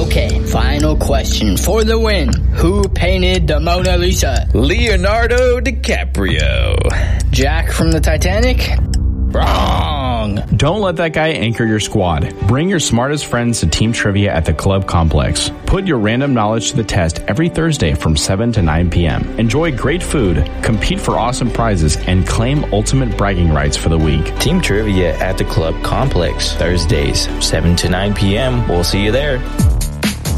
Okay, final question for the win. Who painted the Mona Lisa? Leonardo DiCaprio. Jack from the Titanic? Wrong. Don't let that guy anchor your squad. Bring your smartest friends to Team Trivia at the Club Complex. Put your random knowledge to the test every Thursday from 7 to 9 p.m. Enjoy great food, compete for awesome prizes, and claim ultimate bragging rights for the week. Team Trivia at the Club Complex, Thursdays, 7 to 9 p.m. We'll see you there.